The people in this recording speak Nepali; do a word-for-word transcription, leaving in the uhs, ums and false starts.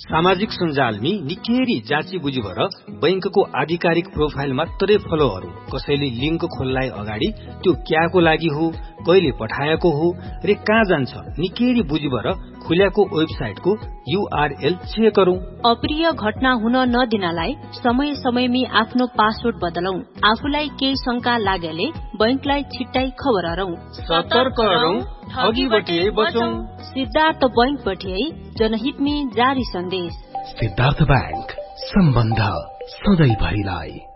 सामाजिक सञ्जालमी निकेरी जाँची बुझी भएर बैंकको आधिकारिक प्रोफाइल मात्रै फलो गरौं। कसैले लिंक खोल्लाई अगाडि त्यो क्याको लागि हो, कहिले पठाएको हो रे कहाँ जान्छ निकेरी बुझी भएर खुल्याको वेबसाइटको यूआरएल चेक गरौं। अप्रिय घटना हुन नदिनलाई समय समयमी आफ्नो पासवर्ड बदलौं। आफूलाई केही शंका लागेले बैंकलाई छिट्टै खबर गरौं। सतर्क रहौं, ठगीबटे बचौं। सिद्धार्थ बैंक बठिए जनहितमी जारी सन्देश। सिद्धार्थ बैंक, सम्बन्ध सधैँ भरिलाई।